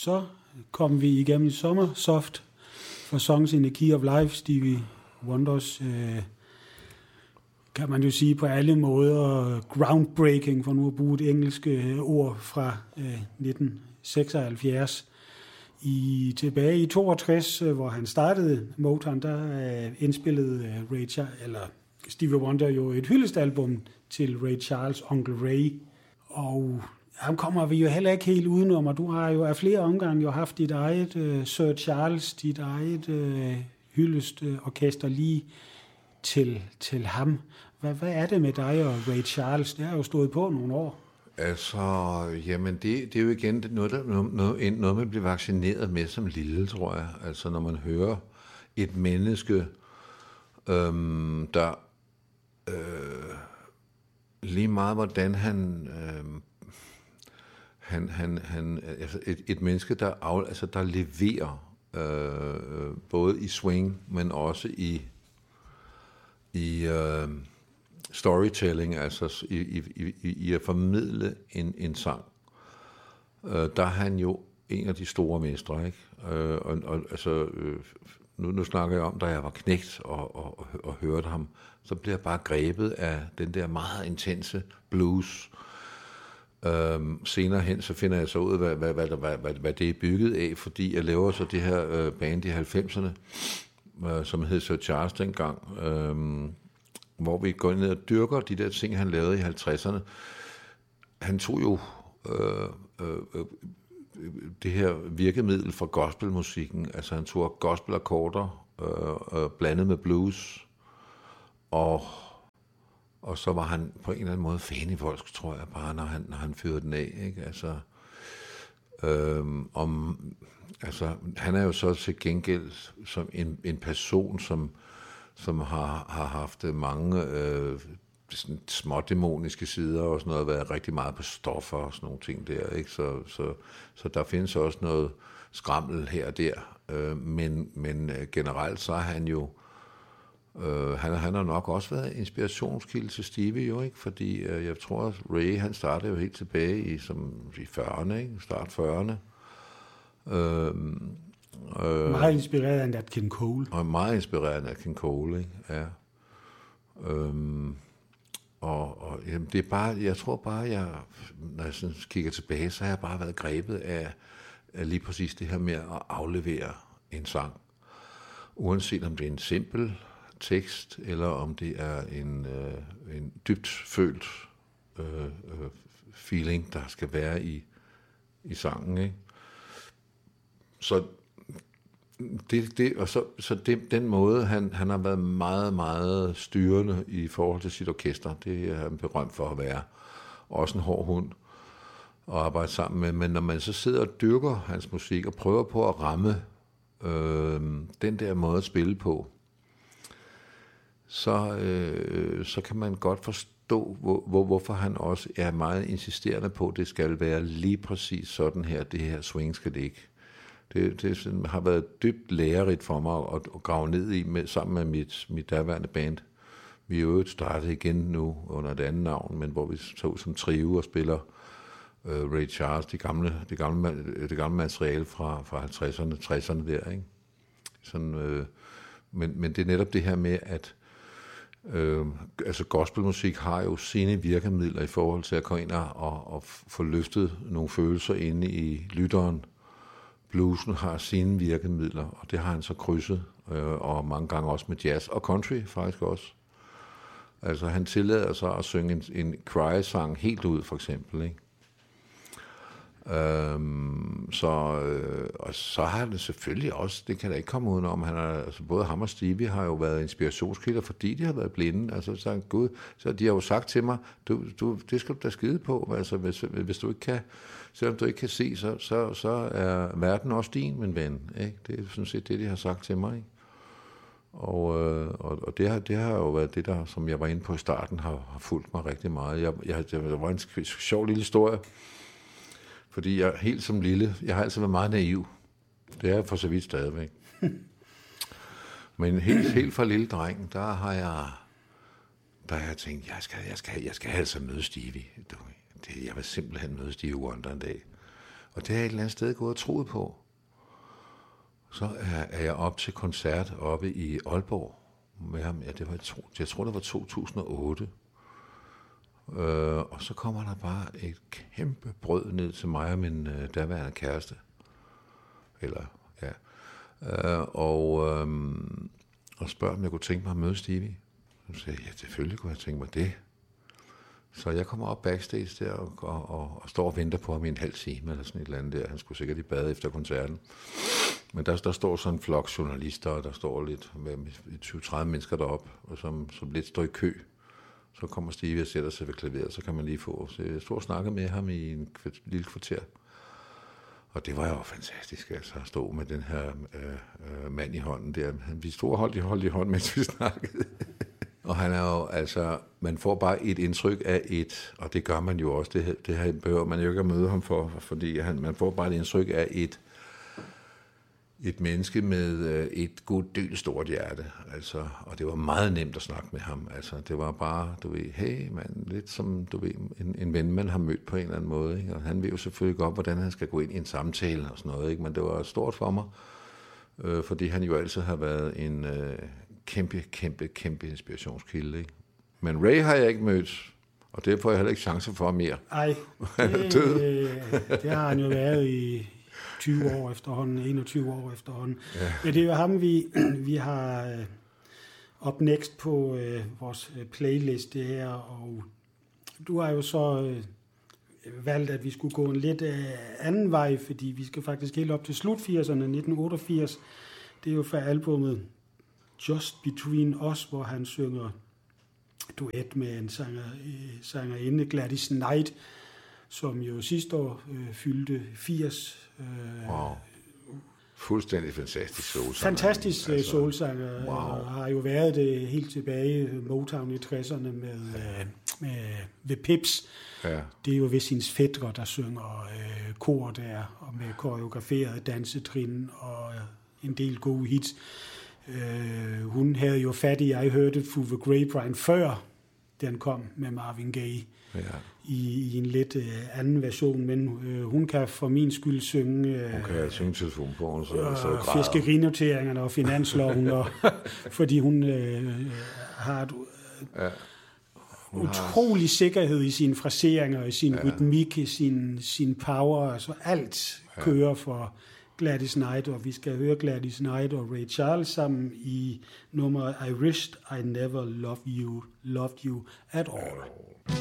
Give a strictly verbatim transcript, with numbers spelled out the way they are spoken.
så kom vi igennem Sommersoft for Songs in the Key of Life, Stevie Wonders, øh, kan man jo sige på alle måder, groundbreaking, for nu at bruge et engelsk øh, ord fra øh, nitten seksoghalvfjerds. I, tilbage i toogtres, hvor han startede Motown, der øh, indspillede øh, Ray Charles, eller Stevie Wonder jo et hyldestalbum til Ray Charles, Onkel Ray. Og ham kommer vi jo heller ikke helt udenom, og du har jo af flere omgange jo haft dit eget øh, Sir Charles, dit eget øh, hyldestorkester lige til, til ham. Hvad, hvad er det med dig og Ray Charles? Det har jo stået på nogle år. Altså, jamen det, det er jo igen noget, der, noget, noget, man bliver vaccineret med som lille, tror jeg. Altså, når man hører et menneske, øhm, der øh, lige meget, hvordan han, øh, han, han, han altså et, et menneske, der, af, altså, der leverer, øh, både i swing, men også i, i øh, storytelling, altså i, i, i, i at formidle en, en sang. Øh, der er han jo en af de store mestre, ikke? Øh, og, og, altså, øh, nu, nu snakker jeg om, da jeg var knægt og, og, og, og hørte ham, så blev jeg bare grebet af den der meget intense blues. Øh, senere hen, så finder jeg så ud af, hvad, hvad, hvad, hvad, hvad, hvad det er bygget af, fordi jeg laver så det her øh, band i halvfemserne, øh, som hed Sir Charles dengang, øh, hvor vi går ned og dyrker de der ting, han lavede i halvtredserne. Han tog jo øh, øh, det her virkemiddel fra gospelmusikken, altså han tog gospelakkorder øh, øh, blandet med blues, og, og så var han på en eller anden måde fanivoldsk, tror jeg bare, når han, når han fyrede den af, ikke? Altså, øh, om, altså, han er jo så til gengæld som en, en person, som som har, har haft mange øh, sådan smådæmoniske sider og sådan noget, været rigtig meget på stoffer og sådan nogle ting der, ikke? Så, så, så der findes også noget skrammel her og der, øh, men, men generelt så er han jo, øh, han, han har nok også været inspirationskilde til Stevie, jo, ikke? Fordi øh, jeg tror, at Ray, han startede jo helt tilbage i, som, i fyrrerne, ikke? Start fyrrerne. Øh, Øh, meget inspireret af Nat King Cole. Og meget inspireret af Nat King Cole, ikke? Ja. Øhm, og og jamen, det er bare, jeg tror bare, jeg, når jeg sådan kigger tilbage, så har jeg bare været grebet af, af lige præcis det her med at aflevere en sang. Uanset om det er en simpel tekst, eller om det er en, øh, en dybt følt øh, øh, feeling, der skal være i, i sangen, ikke? Så Det, det, og så, så det, den måde, han, han har været meget, meget styrende i forhold til sit orkester, det er han berømt for at være. Også en hård hund at arbejde sammen med. Men når man så sidder og dyrker hans musik og prøver på at ramme øh, den der måde at spille på, så, øh, så kan man godt forstå, hvor, hvor, hvorfor han også er meget insisterende på, at det skal være lige præcis sådan her, det her swing skal det ikke. Det, det sådan, har været dybt lærerigt for mig at, at grave ned i med, sammen med mit, mit daværende band. Vi er jo startet igen nu under et andet navn, men hvor vi tog som trio og spiller uh, Ray Charles, det gamle, det gamle, det gamle materiale fra, fra halvtredserne, tresserne der, ikke? Sådan, øh, men, men det er netop det her med, at øh, altså gospelmusik har jo sine virkemidler i forhold til at komme ind og, og få løftet nogle følelser inde i lytteren. Bluesen har sine virkemidler, og det har han så krydset, øh, og mange gange også med jazz og country faktisk også. Altså han tillader sig at synge en, en cry-sang helt ud, for eksempel, ikke? Øhm, så, øh, og så har han selvfølgelig også, det kan der ikke komme udenom, han er, altså både ham og Stevie har jo været inspirationskilder, fordi de har været blinde. Altså så, Gud, så de har jo sagt til mig, du, du, det skal du da skide på, altså hvis, hvis du ikke kan, selvom du ikke kan se, så, så, så er verden også din, min ven, ikke? Det er sådan set det, de har sagt til mig, ikke? Og, øh, og, og det, har, det har jo været det, der, som jeg var inde på i starten, har, har fulgt mig rigtig meget. Jeg, jeg, det var en sjov lille historie, fordi jeg helt som lille, jeg har altid været meget naiv. Det er jeg for så vidt stadigvæk. Men helt, helt fra lille dreng, der har jeg, der har jeg tænkt, jeg skal, jeg skal, jeg skal altså møde Stevie. Det, jeg vil simpelthen møde Stevie Wonder en dag. Og det har jeg et eller andet sted gået og troet på. Så er, er jeg op til koncert oppe i Aalborg med ham. Ja, det var, to, jeg tror, det var to tusind og otte. Øh, og så kommer der bare et kæmpe brød ned til mig og min øh, daværende kæreste. Eller, ja. Øh, og, øh, og spørger, om jeg kunne tænke mig at møde Stevie. Så sagde jeg, ja, selvfølgelig kunne jeg tænke mig det. Så jeg kommer op backstage der og, og, og, og står og venter på ham i en halv time eller sådan et eller andet der. Han skulle sikkert i bad efter koncerten. Men der, der står sådan en flok journalister, og der står lidt med tyve til tredive mennesker deroppe, og som, som lidt står i kø. Så kommer Stevie og sætter sig ved klaveret, så kan man lige få. Så jeg stod og snakkede med ham i en kvart, lille kvarter. Og det var jo fantastisk, altså at stå med den her øh, øh, mand i hånden der. Vi stod og holdt i, holdt i hånd, mens vi snakkede. Og han er jo, altså, man får bare et indtryk af et, og det gør man jo også, det, det her behøver man jo ikke at møde ham for, fordi han, man får bare et indtryk af et, et menneske med et goddølt stort hjerte, altså, og det var meget nemt at snakke med ham, altså, det var bare, du ved, hey man, lidt som, du ved, en, en ven, man har mødt på en eller anden måde, ikke? Og han ved jo selvfølgelig godt, hvordan han skal gå ind i en samtale og sådan noget, ikke? Men det var stort for mig, øh, fordi han jo altid har været en øh, kæmpe, kæmpe, kæmpe inspirationskilde, ikke? Men Ray har jeg ikke mødt, og det får jeg heller ikke chance for mere. Ej, det, det har han jo været i tyve år efterhånden, enogtyve år efterhånden. Ja. Men det er jo ham, vi, vi har up next på øh, vores playliste her, og du har jo så øh, valgt, at vi skulle gå en lidt øh, anden vej, fordi vi skal faktisk helt op til slut firserne, nitten otteogfirs. Det er jo fra albumet Just Between Us, hvor han synger duet med en sanger, øh, sangerinde, Gladys Knight, som jo sidste år øh, fyldte firs. Øh, wow. Fuldstændig fantastisk soulsanger. Fantastisk altså, soulsanger. Wow. Har jo været det helt tilbage i Motown i tresserne med, øh, med The Pips. Ja. Det er jo ved hendes fætre, der synger øh, kor der, og med koreograferede dansetrin og øh, en del gode hits. Øh, hun havde jo fat i I Heard It Through the Grapevine før den kom med Marvin Gaye. Ja. I, i en lidt øh, anden version, men øh, hun kan for min skyld synge øh, hun kan synge telefonbogen, så, øh, så fiskerinoteringerne og finansloven, og, fordi hun øh, har et, ja. hun utrolig har... sikkerhed i sine fraseringer, i sin ja. rytmik, i sin, sin power, altså alt ja. kører for Gladys Knight, og vi skal høre Gladys Knight og Ray Charles sammen i nummeret I Wished I Never Loved You, Loved You at All.